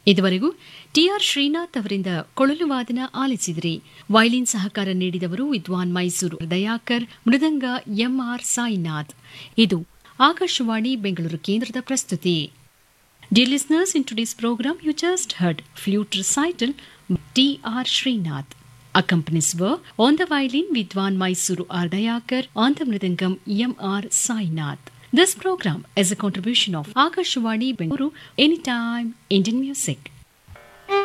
ಇದುವರೆಗೂ ಟಿಆರ್ ಶ್ರೀನಾಥ್ ಅವರಿಂದ ಕೊಳಲು ವಾದನ ಆಲಿಸಿದ್ರಿ. ವೈಲಿನ್ ಸಹಕಾರ ನೀಡಿದವರು ವಿದ್ವಾನ್ ಮೈಸೂರು ದಯಾಕರ್, ಮೃದಂಗ ಎಂಆರ್ ಸಾಯಿನಾಥ್. ಇದು ಆಕಾಶವಾಣಿ ಬೆಂಗಳೂರು ಕೇಂದ್ರದ ಪ್ರಸ್ತುತಿ. Dear listeners, in today's program you just heard flute recital T.R. Srinath. Accompanies were on the violin Vidwan Mysuru R. Dayakar, on the mridangam M.R. Sainath. This program is a contribution of Akashvani Bengaluru, Anytime Indian Music.